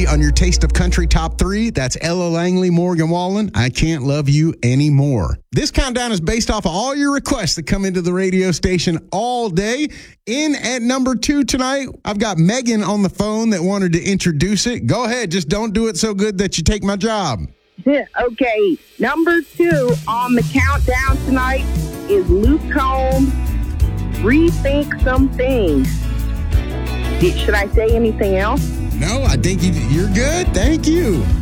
be on your Taste of Country Top 3. That's Ella Langley, Morgan Wallen, I Can't Love You Anymore. This countdown is based off of all your requests that come into the radio station all day. In at number 2 tonight, I've got Megan on the phone that wanted to introduce it. Go ahead, just don't do it so good that you take my job. Okay, number 2 on the countdown tonight is Luke Combs, Rethink Some Things. Should I say anything else? No, I think you're good. Thank you.